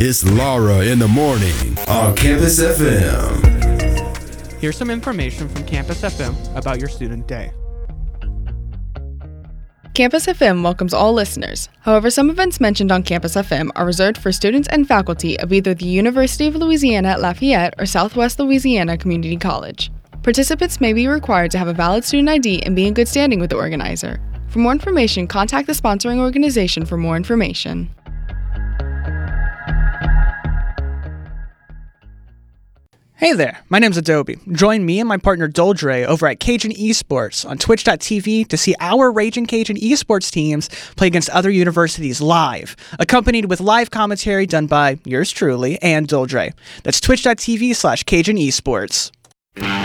It's Laura in the morning on Campus FM. Here's some information from Campus FM about your student day. Campus FM welcomes all listeners. However, some events mentioned on Campus FM are reserved for students and faculty of either the University of Louisiana at Lafayette or Southwest Louisiana Community College. Participants may be required to have a valid student ID and be in good standing with the organizer. For more information, contact the sponsoring organization for more information. Hey there, my name's Adobe. Join me and my partner Doldre over at Cajun Esports on twitch.tv to see our Raging Cajun Esports teams play against other universities live, accompanied with live commentary done by yours truly and Doldre. That's twitch.tv/Cajun Esports.